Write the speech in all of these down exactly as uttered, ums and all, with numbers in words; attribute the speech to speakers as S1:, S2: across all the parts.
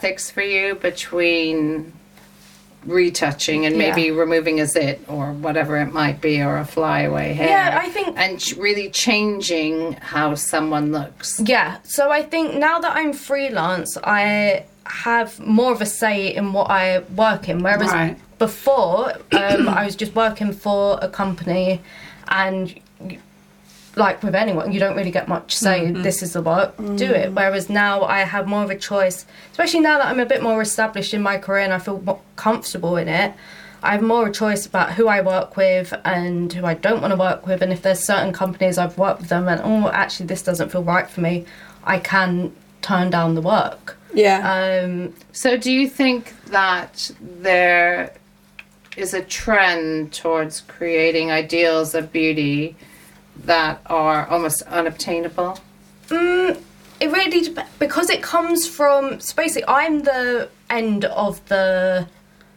S1: ethics for you between retouching and maybe
S2: yeah.
S1: removing a zit or whatever it might be, or a flyaway hair.
S2: Yeah, I think...
S1: And ch- really changing how someone looks.
S2: Yeah, so I think now that I'm freelance, I have more of a say in what I work in, whereas
S3: right.
S2: before, um, I was just working for a company, and... like with anyone, you don't really get much say, mm-hmm. this is the work, mm. do it. Whereas now I have more of a choice, especially now that I'm a bit more established in my career and I feel more comfortable in it, I have more of a choice about who I work with and who I don't want to work with. And if there's certain companies I've worked with them and, oh, actually this doesn't feel right for me, I can turn down the work.
S3: Yeah.
S2: Um,
S1: so do you think that there is a trend towards creating ideals of beauty that are almost unobtainable?
S2: Mm, it really dep- because it comes from, so basically I'm the end of the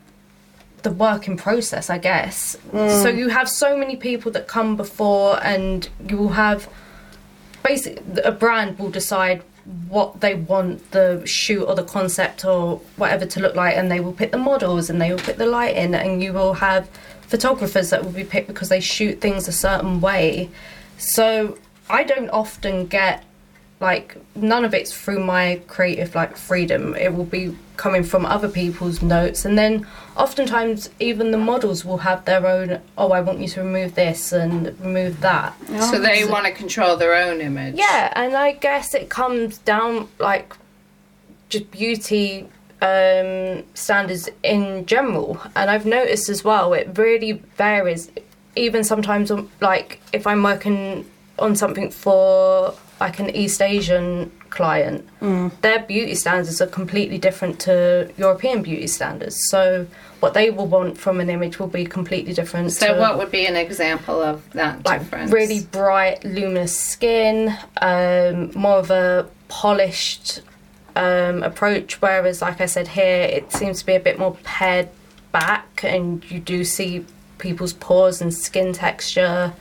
S2: the working process, I guess. Mm. So you have so many people that come before, and you will have basically a brand will decide what they want the shoot or the concept or whatever to look like, and they will pick the models and they will pick the lighting, and you will have photographers that will be picked because they shoot things a certain way. So I don't often get, like, none of it's through my creative, like, freedom. It will be coming from other people's notes, and then oftentimes even the models will have their own, oh, I want you to remove this and remove that.
S1: So they want to control their own image.
S2: Yeah, and I guess it comes down, like, just beauty um, standards in general. And I've noticed as well, it really varies. Even sometimes, like, if I'm working on something for, like, an East Asian client, mm. their beauty standards are completely different to European beauty standards. So what they will want from an image will be completely different.
S1: So
S2: to,
S1: what would be an example of that
S2: like,
S1: difference?
S2: Really bright, luminous skin, um, more of a polished um, approach, whereas, like I said here, it seems to be a bit more pared back, and you do see people's pores and skin texture.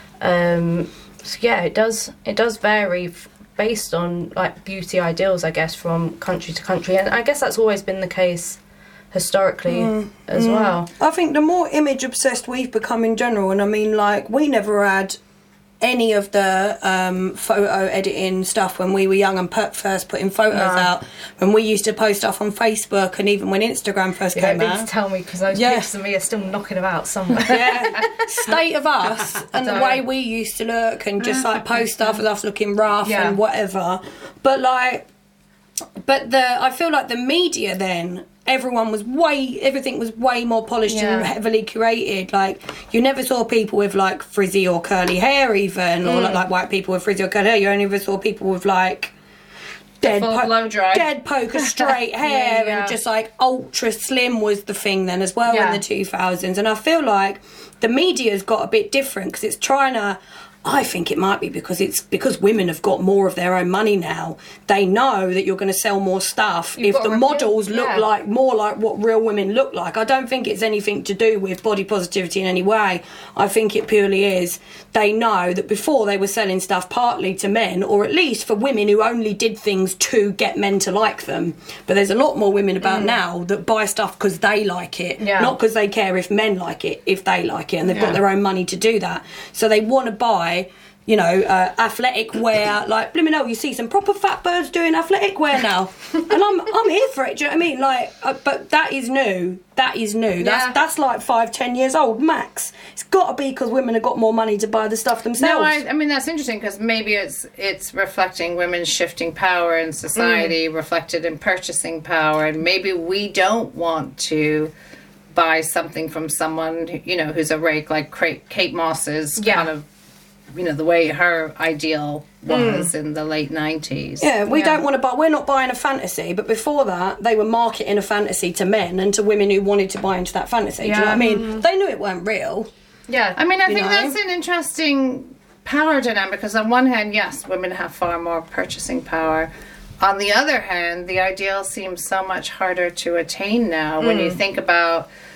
S2: Um, so yeah, it does it does vary f- based on, like, beauty ideals, I guess, from country to country, and I guess that's always been the case historically mm, as mm. well.
S3: I think the more image obsessed we've become in general, and I mean, like, we never had any of the um, photo editing stuff when we were young and put, first putting photos no. out. When we used to post stuff on Facebook, and even when Instagram first
S2: you
S3: came
S2: don't
S3: out.
S2: need to tell me, because those
S3: yeah.
S2: pictures of me are still knocking about somewhere.
S3: Yeah, state of us and the way we used to look, and just like post stuff of us looking rough yeah. and whatever. But like, but the I feel like the media then. Everyone was way, everything was way more polished yeah. and heavily curated. Like, you never saw people with, like, frizzy or curly hair even, mm. or, like, like, white people with frizzy or curly hair. You only ever saw people with, like, dead, po- dead poker straight hair, yeah, yeah. and just, like, ultra slim was the thing then as well yeah. in the two thousands. And I feel like the media's got a bit different, because it's trying to... I think it might be because it's because women have got more of their own money now. They know that you're going to sell more stuff You've if the models look yeah. like more like what real women look like. I don't think it's anything to do with body positivity in any way. I think it purely is they know that before they were selling stuff partly to men, or at least for women who only did things to get men to like them. But there's a lot more women about mm. now that buy stuff because they like it, yeah. not because they care if men like it, if they like it, and they've yeah. got their own money to do that. So they want to buy, you know, uh, athletic wear, like, blimey no, you see some proper fat birds doing athletic wear now, and I'm I'm here for it. Do you know what I mean? Like, uh, but that is new. That is new. That's yeah. that's like five, ten years old max. It's got to be because women have got more money to buy the stuff themselves.
S1: No, I, I mean that's interesting, because maybe it's it's reflecting women's shifting power in society, mm. reflected in purchasing power, and maybe we don't want to buy something from someone, you know, who's a rake, like Kate Moss's yeah. kind of. You know, the way her ideal was mm. in the late nineties.
S3: Yeah, we
S1: yeah.
S3: don't want to buy... We're not buying a fantasy, but before that, they were marketing a fantasy to men and to women who wanted to buy into that fantasy. Yeah. Do you know what I mean? Mm. They knew it weren't real.
S2: Yeah.
S1: I mean, I think
S3: know?
S1: that's an interesting power dynamic, because on one hand, yes, women have far more purchasing power. On the other hand, the ideal seems so much harder to attain now mm. when you think about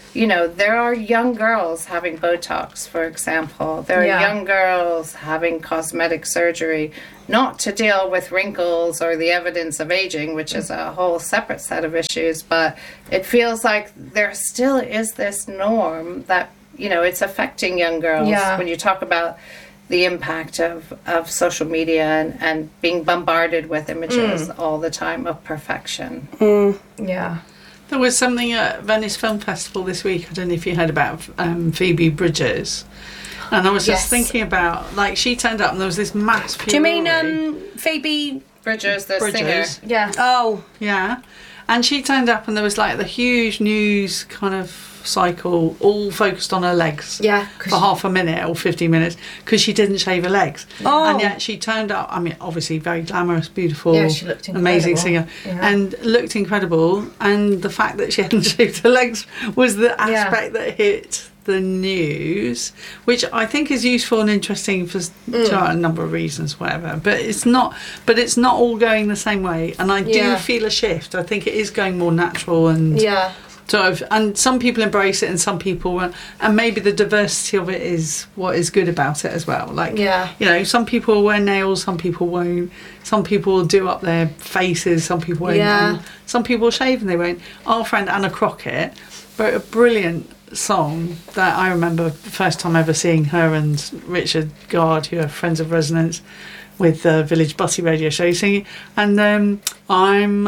S1: you know, there are young girls having Botox, for example. There are
S2: Yeah.
S1: young girls having cosmetic surgery, not to deal with wrinkles or the evidence of aging, which is a whole separate set of issues, but it feels like there still is this norm that, you know, it's affecting young girls.
S2: Yeah.
S1: When you talk about the impact of, of social media and, and being bombarded with images
S2: Mm.
S1: all the time of perfection.
S2: Yeah.
S4: There was something at Venice Film Festival this week. I don't know if you heard about um, Phoebe Bridgers. And I was just
S2: Yes.
S4: thinking about, like, she turned up and there was this mass
S3: Do you mean
S4: furore.
S3: um, Phoebe?
S1: Bridgers, the singer.
S4: Bridgers.
S2: Yeah.
S3: Oh,
S4: Yeah. And she turned up and there was, like, the huge news kind of cycle all focused on her legs.
S2: Yeah. 'cause
S4: For half a minute or fifteen minutes because she didn't shave her legs.
S3: Oh.
S4: And yet she turned up, I mean, obviously very glamorous, beautiful,
S2: Yeah, she looked
S4: amazing
S2: incredible.
S4: singer.
S2: Yeah.
S4: And looked incredible. And the fact that she hadn't shaved her legs was the
S2: Yeah.
S4: aspect that hit the news, which I think is useful and interesting for s-
S2: Mm.
S4: a number of reasons, whatever. But it's not. But it's not all going the same way. And I do
S2: Yeah.
S4: feel a shift. I think it is going more natural and
S2: Yeah.
S4: sort of. And some people embrace it, and some people won't. And maybe the diversity of it is what is good about it as well. Like,
S2: Yeah.
S4: you know, some people will wear nails, some people won't. Some people will do up their faces, some people won't.
S2: Yeah.
S4: And some people will shave and they won't. Our friend Anna Crockett wrote a brilliant song that I remember the first time ever seeing her and Richard Gard, who are friends of Resonance, with the Village Butty radio show singing. And um, I'm.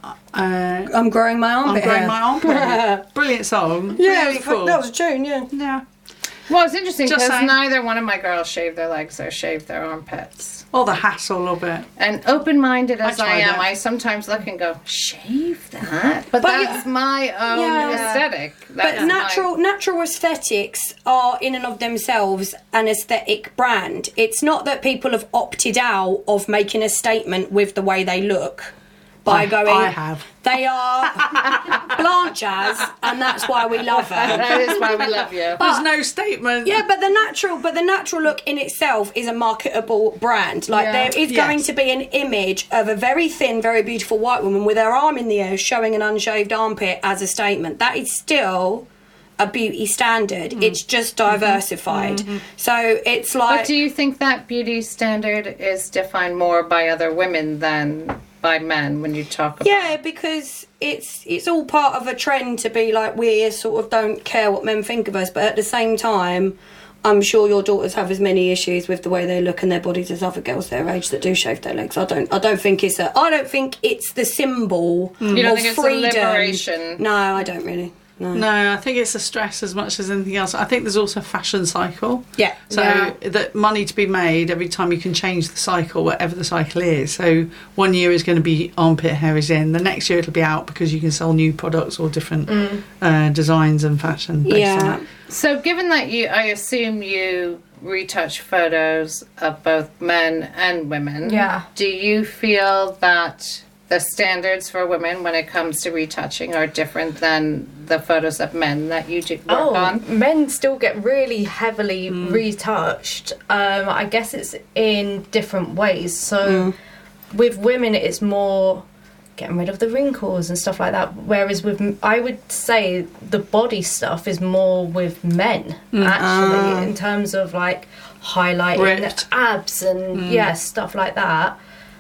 S4: Uh,
S3: I'm growing my
S4: I'm
S3: armpit
S4: growing
S3: hair.
S4: my armpit. Brilliant song.
S3: Yeah,
S4: really cool.
S3: that was a tune. Yeah.
S4: Yeah.
S1: Well, it's interesting
S4: Just
S1: because
S4: saying.
S1: neither one of my girls shave their legs or shave their armpits.
S4: All the hassle of it.
S1: And open-minded as
S4: I
S1: I,
S4: tried
S1: am,
S4: it.
S1: I sometimes look and go, shave that? But,
S3: But
S1: that's my own
S3: Yeah.
S1: aesthetic. That's
S3: But
S1: my-
S3: natural natural aesthetics are in and of themselves an aesthetic brand. It's not that people have opted out of making a statement with the way they look by
S4: I-
S3: going.
S4: I have.
S3: They are Blanche as, and that's why we love her.
S1: That is why we love you.
S4: There's no statement.
S3: Yeah, but the natural, but the natural look in itself is a marketable brand. Like
S2: Yeah.
S3: there is
S4: Yes.
S3: going to be an image of a very thin, very beautiful white woman with her arm in the air, showing an unshaved armpit as a statement. That is still a beauty standard.
S4: Mm.
S3: It's just diversified.
S4: Mm-hmm.
S3: So it's like.
S1: But do you think that beauty standard is defined more by other women than by men when you talk about
S3: Yeah, because it's it's all part of a trend to be like we sort of don't care what men think of us, but at the same time, I'm sure your daughters have as many issues with the way they look and their bodies as other girls their age that do shave their legs. I don't I don't think it's a I don't think it's the symbol
S1: You don't
S3: of
S1: think it's a
S3: freedom.
S1: liberation?
S3: No, I don't really. No.
S4: No, I think it's a stress as much as anything else. I think there's also a fashion cycle.
S3: Yeah.
S4: So
S2: Yeah.
S4: that money to be made every time you can change the cycle, whatever the cycle is. So one year is going to be armpit hair is in. The next year it'll be out because you can sell new products or different uh, designs and fashion based on
S3: Yeah.
S4: it.
S1: So, given that you, I assume you retouch photos of both men and women.
S2: Yeah.
S1: Do you feel that the standards for women when it comes to retouching are different than the photos of men that you do work
S2: Oh,
S1: on?
S2: men still get really heavily retouched. Um, I guess it's in different ways. So with women, it's more getting rid of the wrinkles and stuff like that. Whereas with, m- I would say the body stuff is more with men, actually, in terms of like highlighting
S4: Ripped.
S2: the abs and yeah, stuff like that,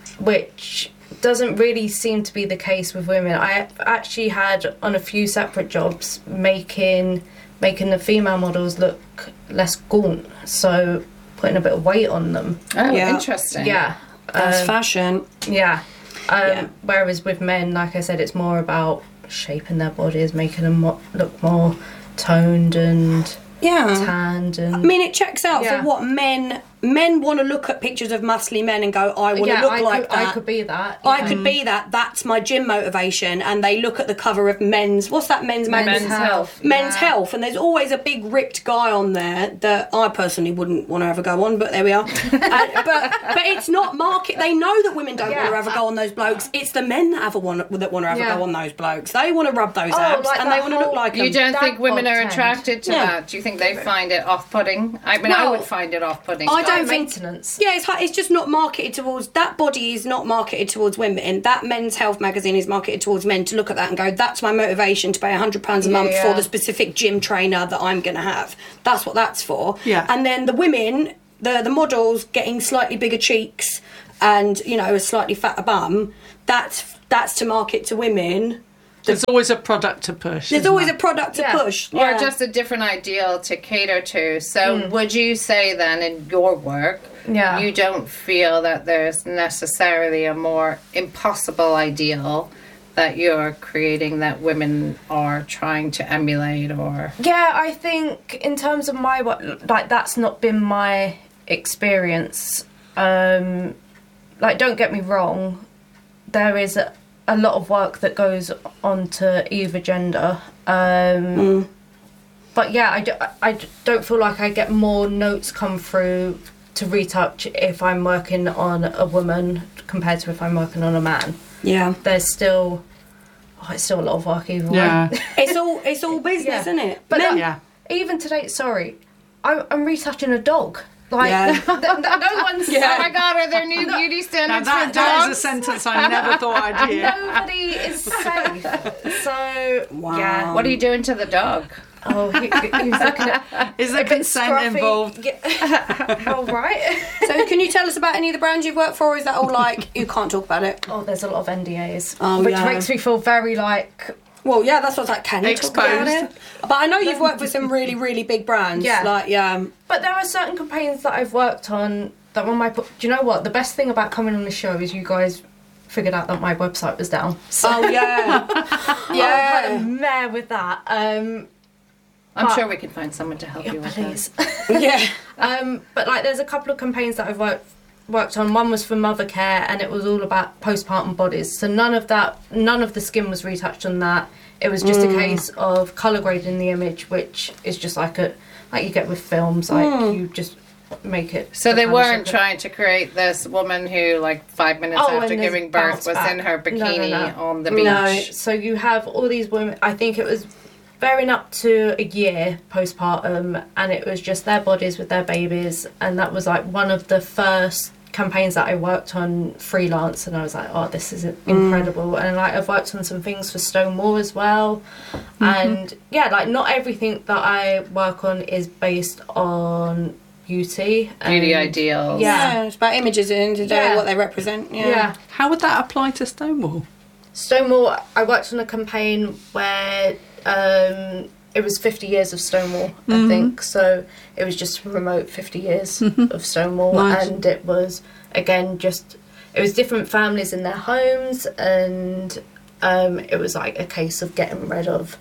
S2: which doesn't really seem to be the case with women. I actually had on a few separate jobs making making the female models look less gaunt, so putting a bit of weight on them.
S1: Oh,
S3: Yeah.
S1: interesting.
S2: Yeah,
S3: That's
S2: um,
S3: fashion.
S2: yeah. Um,
S3: Yeah.
S2: Whereas with men, like I said, it's more about shaping their bodies, making them mo- look more toned and
S3: Yeah.
S2: tanned. And
S3: I mean, it checks out
S2: Yeah.
S3: for what men men want to look at pictures of muscly men and go, I want to
S2: yeah,
S3: look
S2: I
S3: like
S2: could,
S3: that.
S2: I could be that.
S3: I
S2: yeah.
S3: could be that. That's my gym motivation. And they look at the cover of men's. What's that men's magazine?
S1: Men's Health.
S3: Men's
S2: Yeah.
S3: Health. And there's always a big ripped guy on there that I personally wouldn't want to ever go on, but there we are. and, but but it's not market. They know that women don't
S2: Yeah.
S3: want to ever go on those blokes. It's the men that ever want that want to ever
S2: Yeah.
S3: go on those blokes. They want to rub those
S2: Oh,
S3: abs
S2: like
S3: and they
S2: that
S3: want to look
S2: whole-
S3: like
S1: You
S3: them.
S1: don't
S2: That
S1: think women are
S2: content.
S1: attracted to
S3: Yeah.
S1: that? Do you think they find it off-putting? I mean, I
S3: Well,
S1: would find it off-putting.
S3: I don't don't think
S2: maintenance.
S3: Yeah, it's high, it's just not marketed towards that body. Is not marketed towards women. That Men's Health magazine is marketed towards men to look at that and go, that's my motivation to pay a hundred pounds a month
S2: Yeah.
S3: for the specific gym trainer that I'm going to have. That's what that's for.
S4: Yeah.
S3: And then the women, the the models getting slightly bigger cheeks and, you know, a slightly fatter bum. That's that's to market to women.
S4: There's always a product to push.
S3: There's
S4: isn't
S3: always
S4: there?
S3: a product to
S2: Yeah.
S3: push.
S1: Or
S3: Yeah.
S1: just a different ideal to cater to. So would you say then in your work,
S2: Yeah.
S1: you don't feel that there's necessarily a more impossible ideal that you're creating that women are trying to emulate or...
S2: Yeah, I think in terms of my work, like that's not been my experience. Um, like, don't get me wrong, there is a, a lot of work that goes on to either gender. Um, But yeah, I, do, I don't feel like I get more notes come through to retouch if I'm working on a woman compared to if I'm working on a man.
S3: Yeah.
S2: There's still, oh, it's still a lot of work either
S4: Yeah.
S2: way.
S3: It's all it's all business,
S2: Yeah.
S3: isn't it?
S2: But
S3: Men-
S2: that-
S4: Yeah.
S2: Even today, sorry, I'm, I'm retouching a dog. Like,
S3: Yeah.
S2: th- th- no one's.
S1: Oh my God, are there new beauty
S4: Now
S1: standards
S4: that,
S1: for
S4: that is a
S1: dogs?
S4: sentence I never thought I'd hear.
S2: Nobody is safe. So,
S3: Wow.
S2: yeah.
S1: What are you doing to the dog?
S2: Oh, he, he was looking at
S4: Is there
S2: a bit
S4: consent
S2: scruffy.
S4: involved?
S2: Yeah. Oh, right.
S3: So can you tell us about any of the brands you've worked for, or is that all like, you can't talk about it?
S2: Oh, there's a lot of N D As.
S3: Oh,
S2: which
S3: yeah.
S2: makes me feel very like.
S3: Well, yeah, that's what's like, can you talk about
S4: Exposed.
S3: it? But I know you've worked with some really, really big brands.
S2: Yeah.
S3: Like, yeah.
S2: But there are certain campaigns that I've worked on that when my. Do you know what? The best thing about coming on the show is you guys figured out that my website was down. So
S3: Oh, yeah.
S2: I
S3: yeah.
S2: had a mare with that. Um,
S1: I'm
S2: But-
S1: sure we can find someone to help you with
S2: please.
S1: that.
S3: Yeah.
S2: Um, but like, there's a couple of campaigns that I've worked worked on. One was for mother care, and it was all about postpartum bodies. So none of that, none of the skin was retouched on that. It was just a case of color grading the image, which is just like a like you get with films. Like you just make it.
S1: So
S2: the
S1: they
S2: kind of
S1: weren't
S2: shape that-
S1: trying to create this woman who, like, five minutes
S2: Oh,
S1: after
S2: and
S1: giving
S2: there's
S1: birth
S2: bounce
S1: was
S2: back.
S1: in her
S2: No, no,
S1: bikini
S2: no.
S1: on the beach.
S3: No.
S2: So you have all these women. I think it was varying up to a year postpartum, and it was just their bodies with their babies, and that was like one of the first campaigns that I worked on freelance, and I was like, oh, this is incredible. And like I've worked on some things for Stonewall as well, and yeah, like not everything that I work on is based on beauty.
S1: Beauty
S2: and-
S1: ideals.
S2: Yeah.
S3: Yeah, it's about images and to do
S2: Yeah.
S3: what they represent. Yeah.
S2: Yeah.
S4: How would that apply to Stonewall?
S2: Stonewall, I worked on a campaign where um, it was fifty years of Stonewall, I think. So it was just to promote fifty years of Stonewall.
S4: Nice.
S2: And it was, again, just, it was different families in their homes. And um, it was like a case of getting rid of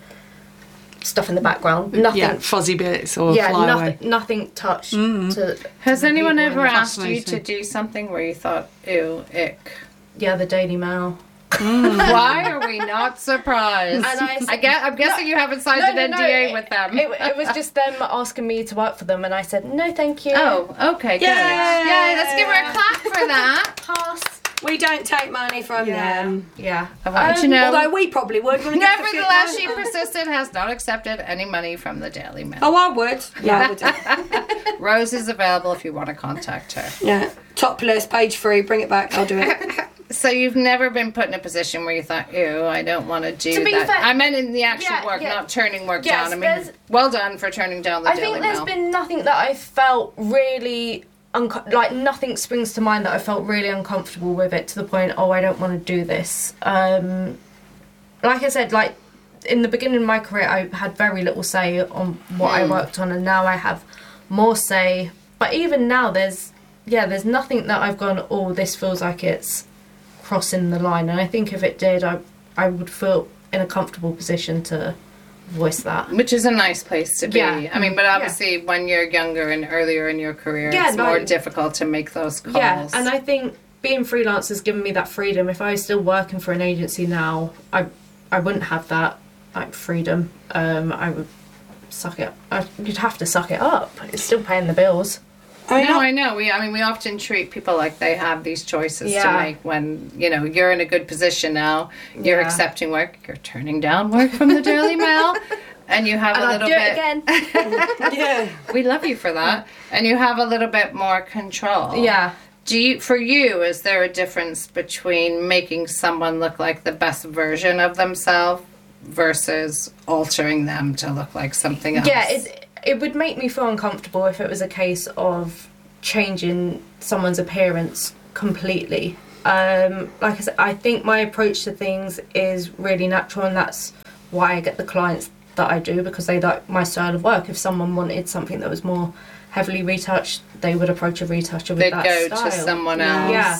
S2: stuff in the background. Nothing.
S4: Yeah, fuzzy bits or
S2: Yeah,
S4: fly
S2: nothing,
S4: away.
S2: nothing touched. To,
S1: Has
S2: to the
S1: anyone
S2: people in
S1: ever
S2: the-
S1: asked you to
S4: Fascinating.
S1: do something where you thought, ew, ick?
S2: Yeah, the Daily Mail.
S1: Why are we not surprised?
S2: And I,
S1: I guess, I'm guessing you haven't signed
S2: No,
S1: an
S2: no,
S1: N D
S2: no,
S1: A
S2: it-
S1: with them.
S2: It, it was just them asking me to work for them, and I said, no, thank you.
S1: Oh, okay, good.
S3: Yay!
S1: Yay, let's give her a clap for that.
S2: Pass.
S3: We don't take money from them.
S2: Yeah.
S1: I want you to
S2: Um,
S1: know.
S3: Although we probably would. When we get the
S1: Nevertheless,
S3: fit-
S1: she persisted, has not accepted any money from the Daily Mail.
S3: Oh, I would. Yeah, I would do.
S1: Rose is available if you want to contact her.
S3: Yeah. Topless, page three, bring it back, I'll do it.
S1: So you've never been put in a position where you thought, ew, I don't want to do
S2: To be
S1: that.
S2: fair-
S1: I meant in the actual
S2: Yeah,
S1: work,
S2: yeah.
S1: not turning work
S2: Yes,
S1: down. I
S2: there's-
S1: mean, well done for turning down the
S2: I
S1: Daily
S2: think there's
S1: Mail.
S2: been nothing that I felt really unco- like nothing springs to mind that I felt really uncomfortable with it to the point, oh, I don't want to do this. Um, like I said, like in the beginning of my career, I had very little say on what I worked on, and now I have more say. But even now, there's yeah, there's nothing that I've gone, oh, this feels like it's crossing the line. And I think if it did, I I would feel in a comfortable position to voice that.
S1: Which is a nice place to be.
S2: Yeah.
S1: I mean, but obviously when you're younger and earlier in your career,
S2: Yeah,
S1: it's
S2: no.
S1: more difficult to make those calls.
S2: Yeah, and I think being freelance has given me that freedom. If I was still working for an agency now, I I wouldn't have that like freedom. Um, I would suck it. I, you'd have to suck it up. It's still paying the bills.
S3: I mean,
S1: no,
S3: I-
S1: I know. We, I mean, we often treat people like they have these choices to
S2: Yeah.
S1: make when, you know, you're in a good position now, you're
S2: Yeah.
S1: accepting work, you're turning down work from the Daily Mail. and you have
S2: And
S1: a
S2: I'd
S1: little
S2: do
S1: bit.
S2: it again.
S3: Yeah.
S1: We love you for that, and you have a little bit more control.
S2: Yeah.
S1: Do you, for you, is there a difference between making someone look like the best version of themselves versus altering them to look like something else?
S2: Yeah, it, it would make me feel uncomfortable if it was a case of changing someone's appearance completely. Um, like I said, I think my approach to things is really natural, and that's why I get the clients that I do, because they like my style of work. If someone wanted something that was more heavily retouched, they would approach a retoucher with
S1: They'd
S2: that
S1: go
S2: style.
S1: to someone else.
S2: Yeah.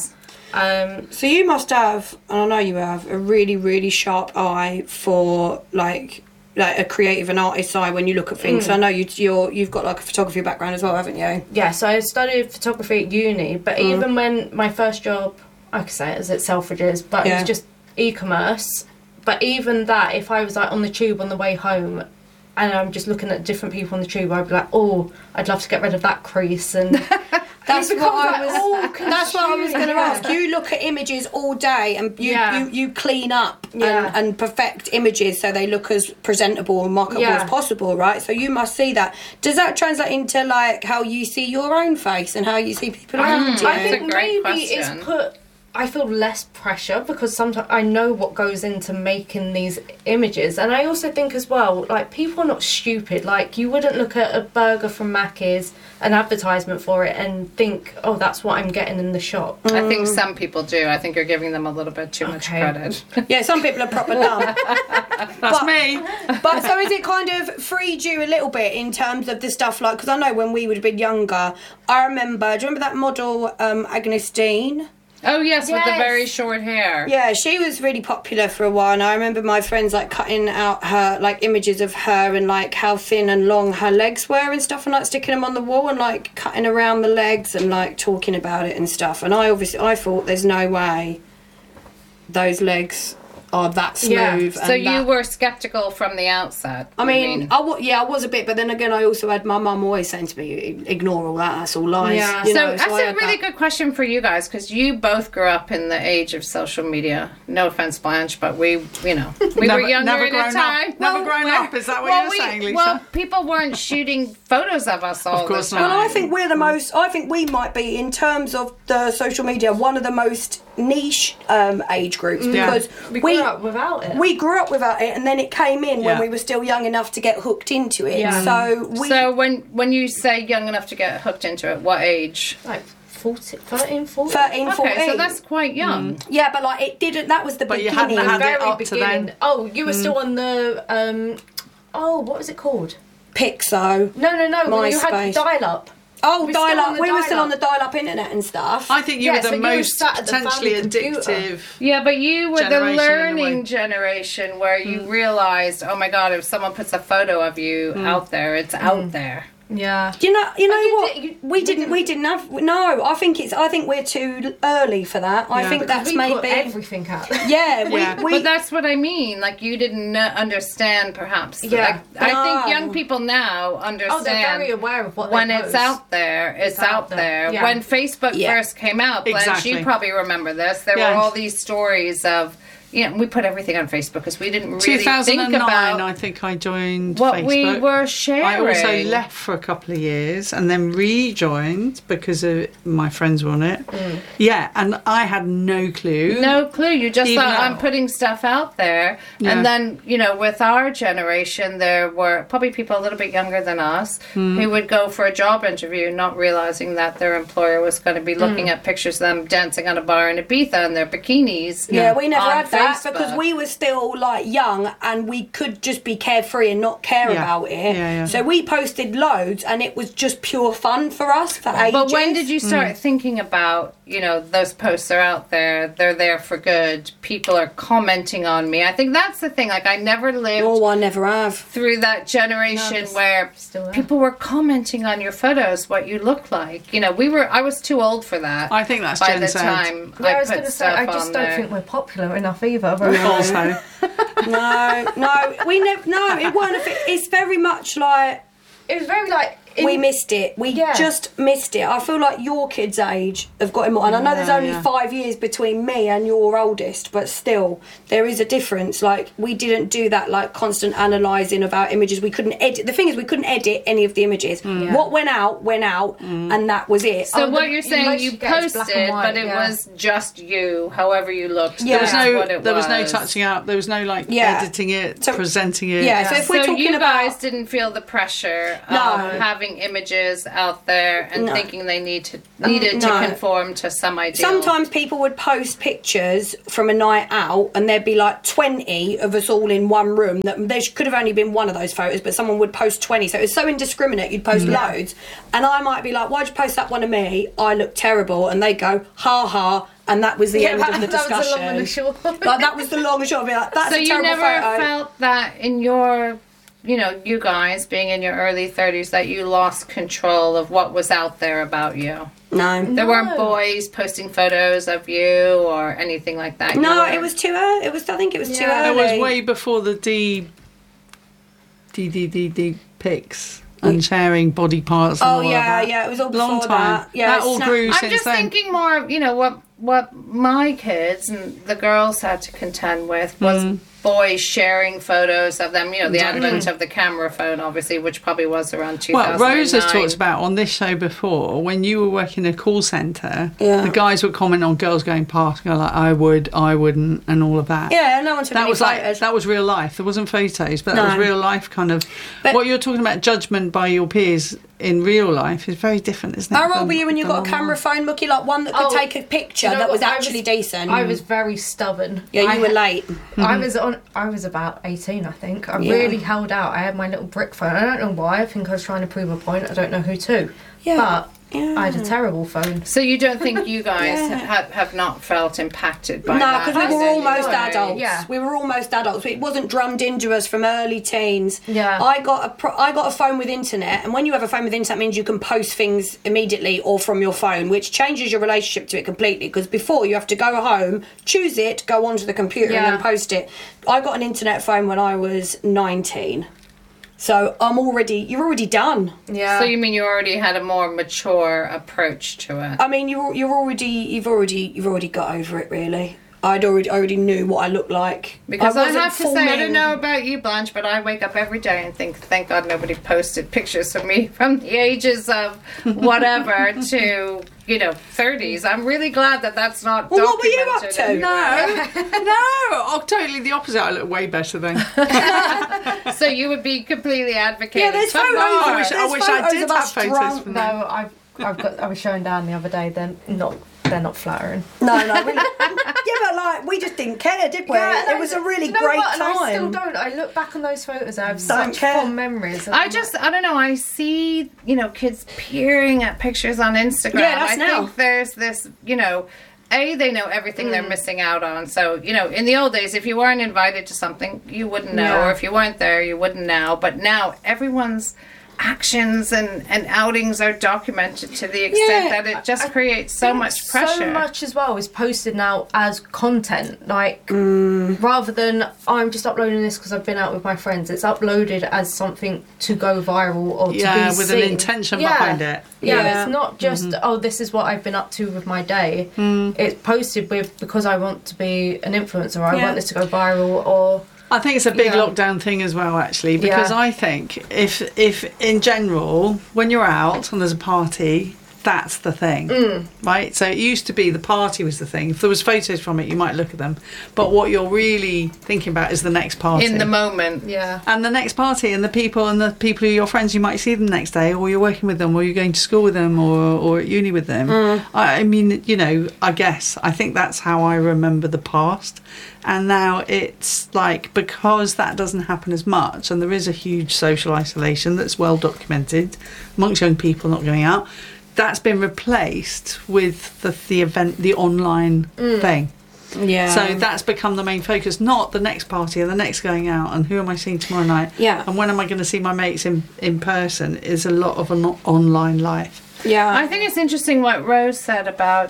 S2: Um,
S3: So you must have, and I know you have, a really, really sharp eye for like like a creative and artist eye when you look at things.
S2: Mm.
S3: So I know you you're you've got like a photography background as well, haven't you?
S2: yeah, so I studied photography at uni, but
S3: Mm.
S2: even when my first job, I could say it as at Selfridges, but it
S3: Yeah.
S2: was just e-commerce. But even that, if I was like on the tube on the way home and I'm just looking at different people on the tube, I'd be like, oh, I'd love to get rid of that crease. And
S3: That's
S2: it
S3: what
S2: becomes
S3: I
S2: like,
S3: was.
S2: oh,
S3: That's what I was going to
S2: yeah.
S3: ask. You look at images all day, and you
S2: Yeah.
S3: you, you clean up
S2: Yeah.
S3: and, and perfect images so they look as presentable and marketable
S2: Yeah.
S3: as possible, right? So you must see that. Does that translate into like how you see your own face and how you see people around you?
S2: I
S1: That's
S2: think
S1: a great
S2: maybe
S1: question.
S2: it's put. I feel less pressure because sometimes I know what goes into making these images, and I also think as well, like, people are not stupid. Like, you wouldn't look at a burger from Macca's, an advertisement for it, and think, oh, that's what I'm getting in the shop.
S1: I think some people do. I think you're giving them a little bit too much
S2: Okay.
S1: credit.
S3: Yeah, some people are proper dumb.
S4: That's
S3: But-
S4: me.
S3: But so is it kind of freed you a little bit in terms of the stuff like, because I know when we would have been younger, I remember, do you remember that model um, Agnes Dean?
S1: Oh yes, with the
S2: Yes.
S1: very short hair.
S3: Yeah, she was really popular for a while, and I remember my friends like cutting out her like images of her and like how thin and long her legs were and stuff, and like sticking them on the wall and like cutting around the legs and like talking about it and stuff. And I obviously I thought there's no way those legs are that smooth.
S2: Yeah.
S3: and
S1: So you
S3: that-
S1: were skeptical from the outset.
S3: I
S1: you
S3: mean, I w- yeah, I was a bit, but then again, I also had my mum always saying to me, "Ignore all that. That's all lies."
S2: Yeah.
S3: You
S1: so
S3: know,
S1: that's
S3: I
S1: a
S3: had
S1: really
S3: that.
S1: good question for you guys, because you both grew up in the age of social media. No offense, Blanche, but we, you know, we
S4: Never-
S1: were younger
S4: never
S1: at a
S4: grown up.
S1: time.
S4: Never grown
S1: we're-
S4: up, is that what
S1: well,
S4: you're
S1: we-
S4: saying, Lisa?
S1: Well, people weren't shooting photos of us all
S4: Of course
S1: the
S4: not.
S1: time.
S3: Well, I think we're the most. I think we might be, in terms of the social media, one of the most niche um, age groups
S4: Yeah.
S3: because
S2: We grew up without it.
S3: We grew up without it, and then it came in when
S4: Yeah.
S3: we were still young enough to get hooked into it.
S2: Yeah.
S3: So we.
S1: So when when you say young enough to get hooked into it, what age?
S2: like fourteen, thirteen, fourteen.
S3: thirteen, fourteen.
S1: Okay, so that's quite young.
S3: Yeah, but like it didn't. That was the
S4: But you
S3: beginning.
S4: hadn't had it
S2: Very
S4: up to
S2: beginning.
S4: then.
S2: Oh, you were still on the um. Oh, what was it called?
S3: Pixo.
S2: No, no, no. When you had
S3: MySpace.
S2: dial up.
S3: Oh,
S2: We're still
S3: dial
S2: on
S3: up.
S2: the
S3: We were still
S2: dial-up.
S3: on the dial-up internet and stuff.
S4: I think you
S2: Yeah,
S4: were the
S2: so you were
S4: most
S2: sat at the
S4: potentially
S2: family computer.
S4: addictive.
S1: Yeah, but you were the
S4: Generation in a
S1: learning
S4: way.
S1: generation where you realized, oh my god, if someone puts a photo of you out there, it's out there.
S2: Yeah.
S3: You know, you know
S2: Oh, you
S3: what?
S2: did- you-
S3: we
S2: you
S3: didn't.
S2: didn't-
S3: We didn't have. No, I think it's. I think we're too early for that. I
S4: Yeah.
S3: think that's
S2: we
S3: maybe.
S2: put everything out.
S3: Yeah, we.
S4: Yeah.
S3: we
S1: But that's what I mean. Like you didn't kn- understand, perhaps.
S2: Yeah.
S1: Like, I think
S3: No.
S1: young people now understand.
S2: Oh, they're very aware of what they
S1: when it's
S2: post.
S1: out there, it's, out, there.
S2: Yeah.
S1: When Facebook
S3: Yeah.
S1: first came out, Blanche,
S4: Exactly.
S1: you probably remember this. There
S4: Yeah.
S1: were all these stories of, you know, we put everything on Facebook because we didn't really
S4: two thousand
S1: think
S4: nine,
S1: about
S4: I think I joined
S1: what
S4: Facebook.
S1: we were sharing.
S4: I also left for a couple of years and then rejoined because of my friends were on it.
S1: Mm.
S4: Yeah, and I had no clue.
S1: No clue. You just
S4: Even
S1: thought
S4: though-
S1: I'm putting stuff out there.
S4: Yeah.
S1: And then, you know, with our generation, there were probably people a little bit younger than us
S4: Hmm.
S1: who would go for a job interview not realizing that their employer was going to be looking at pictures of them dancing on a bar in Ibiza in their bikinis.
S3: Yeah, we never
S1: on
S3: had that
S1: Facebook.
S3: because we were still like young and we could just be carefree and not care
S4: Yeah.
S3: about it.
S4: Yeah, yeah.
S3: So we posted loads and it was just pure fun for us for ages.
S1: But when did you start thinking about, you know, those posts are out there, they're there for good, people are commenting on me? I think that's the thing. Like, I never lived
S3: Oh, I never have.
S1: through that generation
S2: No, it's
S1: where
S2: still there.
S1: people were commenting on your photos, what you look like. You know, we were, I was too old for that.
S4: I think that's
S1: by
S4: Gen
S1: the
S4: Z.
S1: time
S2: Yeah,
S1: I,
S2: I was
S1: put
S2: going to say,
S1: stuff
S2: I just
S1: on
S2: don't
S1: there.
S2: think we're popular enough either. But
S4: Also,
S3: No, no, we never. No, it weren't. A bit, it's very much like.
S2: it was very like in-
S3: we missed it. We
S2: Yeah.
S3: just missed it. I feel like your kids' age have got it more. And I know there's
S4: Yeah,
S3: only
S4: yeah.
S3: five years between me and your oldest, but still, there is a difference. Like, we didn't do that, like, constant analysing of our images. We couldn't edit. The thing is, we couldn't edit any of the images.
S4: Mm.
S3: What went out, went out, and that was it.
S1: So
S2: Oh,
S1: what
S2: the-
S1: you're
S2: you
S1: saying,
S2: mostly
S1: you
S2: get is black
S1: posted,
S2: and white,
S1: but it
S2: yeah.
S1: was just you, however you looked.
S3: Yeah.
S4: There was
S1: That's
S4: no,
S1: what it
S4: there was no
S1: was.
S4: touching up. There was no like
S3: Yeah.
S4: editing it,
S3: So-
S4: presenting it.
S3: Yeah, so if we're
S1: So
S3: talking
S1: you
S3: about...
S1: guys didn't feel the pressure
S3: No.
S1: of having images out there and
S3: No.
S1: thinking they need to needed
S3: no.
S1: to conform to some ideal.
S3: Sometimes people would post pictures from a night out and there'd be like twenty of us all in one room. That there could have only been one of those photos, but someone would post twenty. So it was so indiscriminate, you'd post loads. And I might be like, why'd you post that one of me? I look terrible. And they go, ha ha. And that was the
S2: Yeah,
S3: end
S2: that,
S3: of the
S2: that was
S3: discussion.
S2: the long and the short.
S3: Like, that was the long and short of it. Like, that's
S1: so
S3: a
S1: you
S3: terrible
S1: never
S3: photo.
S1: felt that in your, you know, you guys being in your early thirties that you lost control of what was out there about you.
S3: No.
S1: There weren't boys posting photos of you or anything like that. You
S3: No,
S1: were-
S3: it was too early. It was. I think it was too
S2: Yeah.
S3: early.
S4: It was way before the D, D, D, D, D pics and sharing body parts. And
S3: Oh
S4: all of
S3: yeah,
S4: that.
S3: yeah. It was all
S4: Long
S3: before
S4: time.
S3: that. Yeah,
S4: that
S3: it's
S4: all
S3: not-
S4: grew
S1: I'm
S4: since
S1: just
S4: then.
S1: thinking more of, you know, what what my kids and the girls had to contend with was
S4: Mm.
S1: boys sharing photos of them, you know, the
S4: Exactly.
S1: advent of the camera phone, obviously, which probably was around two
S4: Well,
S1: thousand nine.
S4: Rose has talked about on this show before, when you were working in a call centre,
S3: Yeah.
S4: the guys would comment on girls going past and go like, I would, I wouldn't, and all of that.
S3: Yeah, no one took
S4: That
S3: any
S4: was like
S3: photos.
S4: that was real life. There wasn't photos, but that
S3: No.
S4: was real life kind of.
S3: But-
S4: what you're talking about, judgment by your peers in real life, is very different, isn't it?
S3: How old
S4: than-
S3: were you when you
S4: than
S3: got a
S4: online?
S3: camera phone, Mookie? Like one that could
S2: Oh,
S3: take a picture
S2: you know
S3: that was
S2: what? I
S3: actually
S2: was-
S3: decent.
S2: I was very stubborn.
S3: Yeah, you
S2: I
S3: were
S2: had-
S3: late.
S2: I was on. I was about eighteen, I think. I
S3: Yeah.
S2: really held out. I had my little brick phone. I don't know why. I think I was trying to prove a point. I don't know who to.
S3: Yeah.
S2: But
S3: Yeah.
S2: I had a terrible phone.
S1: So you don't think you guys
S3: Yeah.
S1: have, have not felt impacted by
S3: No,
S1: that?
S3: because we
S1: in
S3: were
S1: any
S3: almost
S1: way?
S3: adults.
S2: Yeah.
S3: We were almost adults. It wasn't drummed into us from early teens.
S2: Yeah.
S3: I got a pro- I got a phone with internet, and when you have a phone with internet, it means you can post things immediately or from your phone, which changes your relationship to it completely. Because before you have to go home, choose it, go onto the computer, and
S2: Yeah.
S3: then post it. I got an internet phone when I was nineteen, so I'm already you're already done.
S2: Yeah.
S1: So you mean you already had a more mature approach to it?
S3: I mean, you're you're already you've already you've already got over it, really. I'd already already knew what I looked like.
S1: Because I,
S3: wasn't
S1: have to say, I
S3: forming-
S1: don't know about you, Blanche, but I wake up every day and think, thank God nobody posted pictures of me from the ages of whatever to, you know, thirties. I'm really glad that that's not
S3: Well, what were you
S1: documented
S3: up to?
S1: anywhere.
S4: No, no, oh, totally the opposite. I look way better then.
S1: So you would be completely advocating.
S3: Yeah, there's
S1: for
S3: photos.
S1: more.
S4: I wish, I,
S3: There's
S4: wish I
S3: photos
S4: did
S3: of
S4: have
S3: us
S4: photos
S3: drunk.
S4: from
S2: no,
S4: them.
S2: I've I've got. I was showing down the other day. They're not. They're not flattering.
S3: No, no, we, yeah, but like we just didn't care, did we? it was a really
S2: Do you know
S3: great
S2: what? And
S3: time.
S2: I still don't. I look back on those photos. I have
S3: Don't
S2: such
S3: care.
S2: fond memories. and
S1: I
S2: I'm
S1: just, I don't know. I see, you know, kids peering at pictures on Instagram.
S3: Yeah, that's
S1: I
S3: now.
S1: think there's this, you know, A, they know everything they're missing out on. So, you know, in the old days, if you weren't invited to something, you wouldn't know.
S2: Yeah.
S1: Or if you weren't there, you wouldn't know. But now everyone's actions and, and outings are documented to the extent
S3: Yeah,
S1: that it just
S2: I
S1: creates so
S2: think
S1: much pressure.
S2: So much as well is posted now as content, like
S3: Mm.
S2: rather than I'm just uploading this because I've been out with my friends. It's uploaded as something to go viral or to
S4: Yeah,
S2: be
S4: with
S2: seen.
S4: an intention
S2: Yeah.
S4: behind it.
S2: Yeah,
S3: Yeah.
S2: it's not just
S1: Mm-hmm.
S2: oh, this is what I've been up to with my day.
S1: Mm.
S2: It's posted with because I want to be an influencer. Or I
S3: Yeah.
S2: want this to go viral, or
S4: I think it's a big
S2: Yeah.
S4: lockdown thing as well, actually, because
S2: Yeah.
S4: I think if if in general, when you're out and there's a party, that's the thing,
S2: Mm.
S4: right? So it used to be the party was the thing. If there was photos from it, you might look at them, but what you're really thinking about is the next party.
S1: in the moment.
S2: yeah.
S4: and the next party and the people and the people who are your friends, you might see them the next day, or you're working with them, or you're going to school with them, or, or at uni with them. I, I mean, you know, I guess I think that's how I remember the past. And now it's like, because that doesn't happen as much, and there is a huge social isolation that's well documented amongst young people not going out, that's been replaced with the, the event, the online thing.
S3: Yeah.
S4: So that's become the main focus, not the next party and the next going out and who am I seeing tomorrow night.
S3: Yeah.
S4: And when am I going to see my mates in, in person is a lot of an online life.
S3: yeah.
S1: I think it's interesting what Rose said about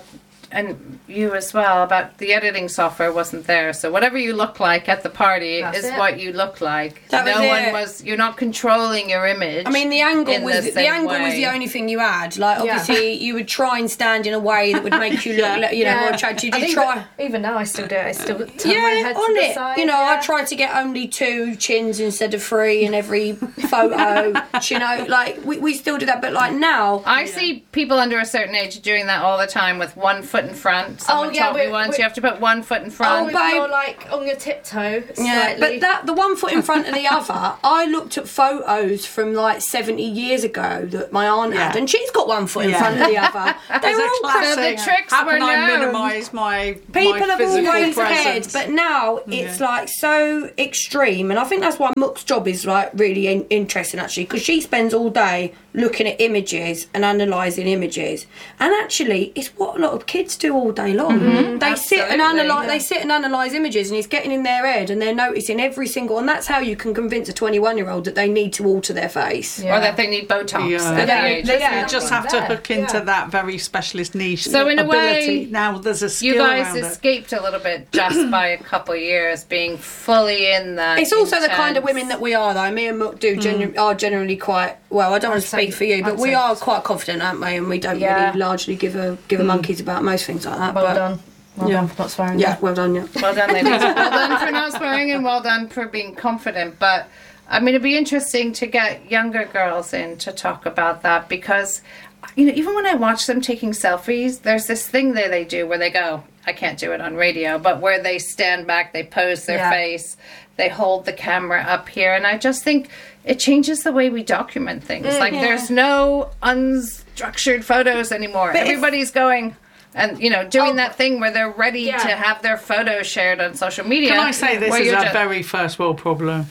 S1: and you as well, about the editing software wasn't there. So whatever you look like at the party
S2: That's
S1: is
S2: it.
S1: what you look like.
S3: That
S1: no
S3: was
S1: one
S3: it.
S1: was. You're not controlling your image.
S3: I mean, the angle
S1: in
S3: was
S1: the
S3: the,
S1: same
S3: angle was
S1: way.
S3: the only thing you had. Like,
S2: Yeah.
S3: obviously, you would try and stand in a way that would make you look,
S4: Yeah.
S3: like, you know,
S2: Yeah.
S3: more attractive.
S2: I
S3: You
S2: think
S3: try.
S2: that- even now, I still do it. I still turn my
S3: Yeah,
S2: head
S3: on
S2: to the
S3: it.
S2: side.
S3: You know,
S2: yeah.
S3: I try to get only two chins instead of three in every photo. You know, like we, we still do that, but like now,
S1: I see people under a certain age doing that all the time with one foot in front. Someone
S2: Oh, yeah,
S1: told me
S2: we-
S1: once
S2: we-
S1: you have to put one foot in
S2: Oh,
S1: front.
S2: with
S3: babe.
S2: your, like on your tiptoe.
S3: yeah.
S2: Slightly.
S3: But that the one foot in front of the other, I looked at photos from like seventy years ago that my aunt had,
S4: Yeah.
S3: and she's got one foot in
S4: Yeah.
S3: front of the other. They
S4: There's
S3: were
S4: a
S3: all
S4: classic.
S1: So the tricks
S4: How
S1: were
S4: can I
S1: known.
S4: minimise my
S3: People
S4: my
S3: have
S4: physical
S3: always
S4: presence?
S3: cared, but now it's like so extreme, and I think that's why Mook's job is like really in- interesting actually, because she spends all day looking at images and analysing images, and actually it's what a lot of kids do all day long. They sit and
S1: Absolutely.
S3: analyse, they sit and analyse images, and it's getting in their head, and they're noticing every single, and that's how you can convince a twenty-one-year-old that they need to alter their face.
S1: Or that they need Botox
S4: Yeah.
S1: at
S3: Yeah,
S1: the age.
S3: they-
S1: of
S3: yeah.
S4: You
S1: eighteen.
S4: just have to
S2: there.
S4: hook into
S2: Yeah.
S4: that very specialist niche.
S1: So in a
S4: ability.
S1: way,
S4: now there's a skill
S1: You guys
S4: around it.
S1: escaped a little bit just by a couple of years being fully in that.
S3: It's also the kind of
S1: intense-
S3: women that we are, though. Me and Mook do genu- are generally quite well. I don't want to
S2: say-
S3: speak for you, but
S2: I'd
S3: we
S2: say-
S3: are quite confident, aren't we? And we don't
S2: Yeah.
S3: really largely give a give a monkeys about most things like that.
S2: Well
S3: but,
S2: done. Well
S3: Yeah.
S2: done for not swearing.
S3: Yeah, well done. Yeah.
S1: Well done, ladies. Well done for not swearing and well done for being confident. But I mean, it'd be interesting to get younger girls in to talk about that because, you know, even when I watch them taking selfies, there's this thing that they do where they go, I can't do it on radio, but where they stand back, they pose their
S2: Yeah.
S1: face, they hold the camera up here. And I just think it changes the way we document things. Like, there's no unstructured photos anymore.
S3: But if-
S1: Everybody's going... And, you know, doing
S2: Oh,
S1: that thing where they're ready
S2: yeah.
S1: to have their photos shared on social media.
S4: Can I say this
S1: where
S4: is
S1: you're
S4: a
S1: just-
S4: very first world problem?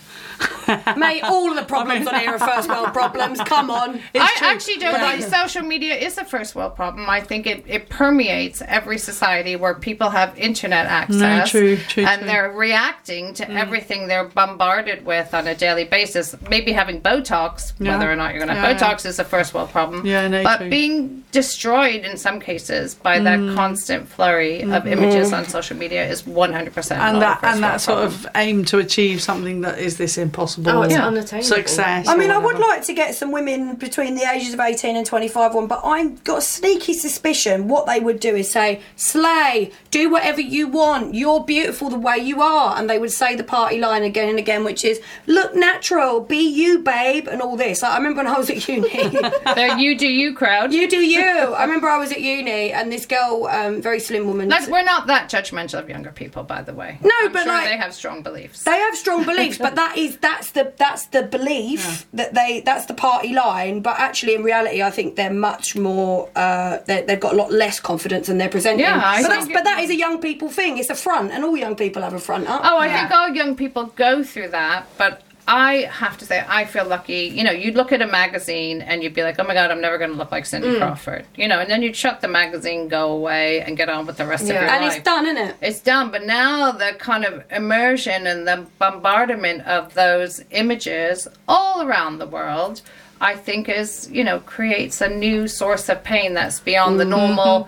S3: Mate, all of the problems on here are first world problems. Come on.
S1: I
S4: true.
S1: actually don't
S3: Yeah.
S1: think social media is a first world problem. I think it, it permeates every society where people have internet access.
S4: true, true,
S1: and
S4: true.
S1: they're reacting to everything they're bombarded with on a daily basis. Maybe having Botox,
S4: Yeah.
S1: whether or not you're going to
S4: Yeah,
S1: have
S4: yeah.
S1: Botox, is a first world problem.
S4: Yeah, no,
S1: but
S4: true.
S1: being destroyed in some cases by that constant flurry of images on social media is one hundred percent
S4: And
S1: not
S4: that
S1: a first
S4: and that
S1: world
S4: sort
S1: problem.
S4: of aim to achieve something that is this impossible
S2: Oh, it's
S1: Yeah.
S2: unattainable.
S4: success.
S3: I mean,
S4: or
S3: I would
S4: whatever.
S3: like to get some women between the ages of eighteen and twenty-five on, but I've got a sneaky suspicion what they would do is say, Slay, do whatever you want, you're beautiful the way you are. And they would say the party line again and again, which is, look natural, be you, babe, and all this. Like, I remember when I was at uni.
S1: The you do you crowd.
S3: You do you. I remember I was at uni and this girl, um, very slim woman.
S1: Like, we're not that judgmental of younger people, by the way.
S3: No,
S1: I'm
S3: but
S1: sure
S3: like-
S1: they have strong beliefs.
S3: They have strong beliefs, but that is that's the that's the belief that they that's the party line. But actually, in reality, I think they're much more. Uh, they're- they've got a lot less confidence than they're presenting.
S1: Yeah, I
S3: but
S1: think
S3: that's
S1: it-
S3: but that is a young people thing. It's a front, and all young people have a front up.
S1: Oh, I
S2: Yeah.
S1: think all young people go through that, but I have to say, I feel lucky. You know, you'd look at a magazine and you'd be like, oh my God, I'm never going to look like Cindy
S3: Mm.
S1: Crawford. You know, and then you'd shut the magazine, go away, and get on with the rest
S2: Yeah.
S1: of your
S3: and
S1: life.
S3: it's done, isn't it?
S1: It's done, but now the kind of immersion and the bombardment of those images all around the world, I think is, you know, creates a new source of pain that's beyond the normal.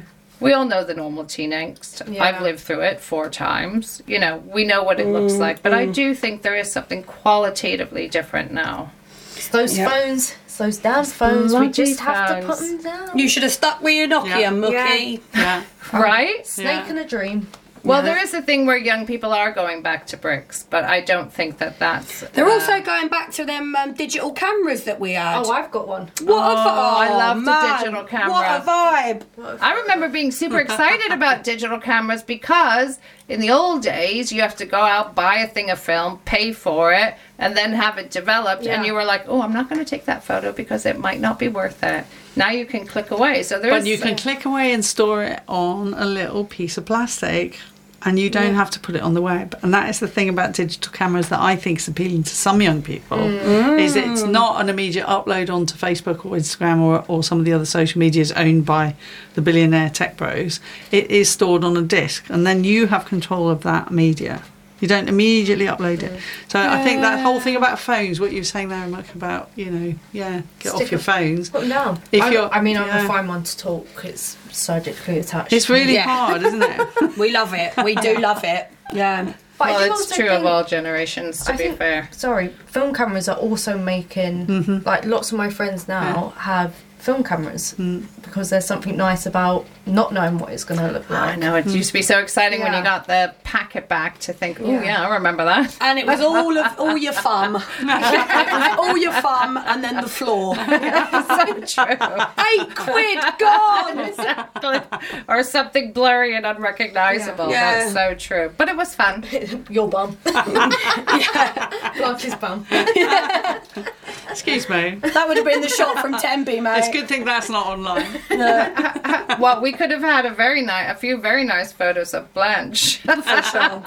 S1: We all know the normal teen angst.
S2: Yeah.
S1: I've lived through it four times. You know, we know what it looks like, but I do think there is something qualitatively different now.
S2: It's those
S3: Yep.
S2: phones. It's those damn phones. We
S1: bloody
S2: just have to put
S1: phones.
S2: them down.
S3: You should have stuck with your Nokia,
S4: Yeah.
S3: Mookie.
S4: Yeah.
S1: Right?
S2: Snake
S4: Yeah.
S2: in a dream.
S1: Well,
S3: Yeah.
S1: there is a thing where young people are going back to bricks, but I don't think that that's.
S3: They're
S1: uh,
S3: also going back to them um, digital cameras that we had.
S2: Oh, I've got one.
S3: what a vi-
S1: Oh, I love the
S3: man,
S1: digital camera.
S3: What a vibe!
S1: I remember being super excited about digital cameras because in the old days you have to go out, buy a thing of film, pay for it, and then have it developed. And
S2: Yeah.
S1: you were like, "Oh, I'm not going to take that photo because it might not be worth it." Now you can click away. So there's
S4: But you can click away and store it on a little piece of plastic, and you don't have to put it on the web. And that is the thing about digital cameras that I think is appealing to some young people, is it's not an immediate upload onto Facebook or Instagram or, or some of the other social medias owned by the billionaire tech bros. It is stored on a disk, and then you have control of that media. You don't immediately upload it. So I think that whole thing about phones, what you were saying there, Mark, about, you know, yeah, get
S2: Stick
S4: off your
S2: it-
S4: phones.
S2: Put them down.
S4: If
S2: I,
S4: you're-
S2: I mean, I'm
S4: yeah.
S2: a fine one to talk. It's surgically attached.
S4: It's really
S3: Yeah.
S4: hard, isn't it?
S3: We love it. We do love it. Yeah.
S2: But I
S1: Well,
S2: think
S1: it's
S2: also
S1: true
S2: think-
S1: of all generations, to
S2: I
S1: be
S2: think-
S1: fair.
S2: Sorry, film cameras are also making
S4: Mm-hmm.
S2: like lots of my friends now have film cameras
S4: Mm.
S2: because there's something nice about not knowing what it's going to look like.
S1: I know, it used to be so exciting when you
S2: Yeah.
S1: got the packet back to think, oh
S2: Yeah.
S1: yeah, I remember that.
S3: And it was all of all your thumb. It was all your thumb and then the floor.
S1: So true.
S3: Eight quid gone.
S1: Exactly. Or something blurry and unrecognizable.
S3: Yeah.
S1: That's so true. But it was fun.
S2: Your bum. yeah. Blanche's bum.
S4: Excuse me.
S3: That would have been the shot from Tempe, mate.
S4: It's a good thing that's not online.
S1: Well, we could have had a very nice, a few very nice photos of Blanche.
S3: For sure.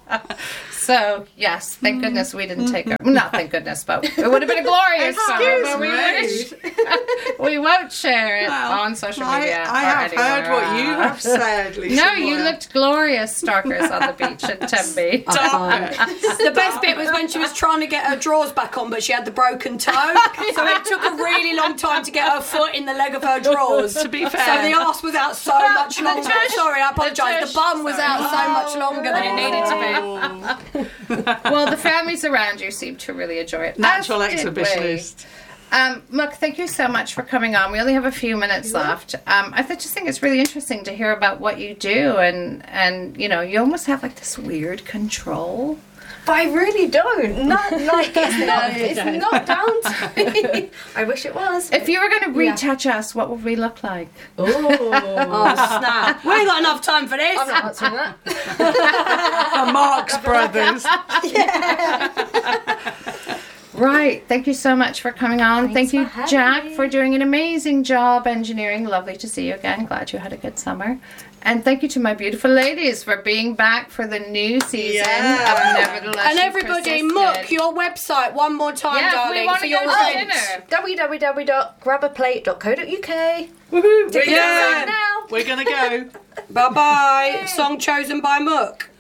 S1: So yes, thank goodness we didn't take her. Not thank goodness, but it would have been a glorious photo.
S4: Excuse
S1: But we,
S4: me.
S1: won't- we won't share it
S4: Well,
S1: on social
S4: I,
S1: media.
S4: I
S1: or
S4: have
S1: anywhere
S4: heard what you have
S1: else.
S4: said, Lisa.
S1: No, you
S4: Moore.
S1: looked glorious, stalkers on the beach at Tempe.
S4: Stop it.
S3: The best bit was when she was trying to get her drawers back on, but she had the broken toe. So it took a really long time to get her foot in the leg of her drawers.
S4: To be
S3: So
S4: fair.
S3: the arse was out so much longer.
S1: tush.
S3: Sorry, I apologise.
S1: The
S3: The,
S1: tush.
S3: bum was out so much longer than it needed to be.
S1: Well, the families around you seem to really enjoy it.
S4: Natural
S1: As did we.
S4: exhibitionist.
S1: Um, look, thank you so much for coming on. We only have a few minutes left. Um, I th- just think it's really interesting to hear about what you do, and and you know, you almost have like this weird control.
S2: But I really don't. Not like it's not.
S3: you
S2: It's
S3: don't.
S2: not down to me. I wish it was.
S1: If you were going to
S2: Yeah.
S1: retouch us, what would we look like?
S2: Oh,
S3: Oh, snap. We ain't got enough time for this.
S2: I'm not answering that.
S4: The Marx Brothers.
S1: Right. Thank you so much for coming on.
S2: Thanks
S1: Thank you,
S2: for having
S1: Jack,
S2: me.
S1: for doing an amazing job engineering. Lovely to see you again. Glad you had a good summer. And thank you to my beautiful ladies for being back for the new season
S4: Yeah.
S1: of Nevertheless
S3: And
S1: You
S3: everybody,
S1: Persisted.
S3: Mook, your website one more time,
S1: Yeah, if we
S3: darling,
S1: want
S3: for
S1: to
S3: your
S1: go to
S3: events.
S1: dinner.
S2: w w w dot grab a plate dot co dot u k.
S4: Woohoo.
S2: Tickets
S4: Yeah.
S2: are now.
S4: We're going to go.
S3: Bye bye. Song chosen by Mook.